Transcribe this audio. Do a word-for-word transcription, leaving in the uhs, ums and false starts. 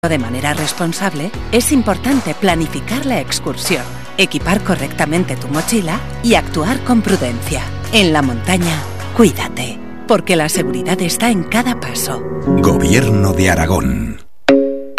De manera responsable, es importante planificar la excursión, equipar correctamente tu mochila y actuar con prudencia. En la montaña, cuídate, porque la seguridad está en cada paso. Gobierno de Aragón.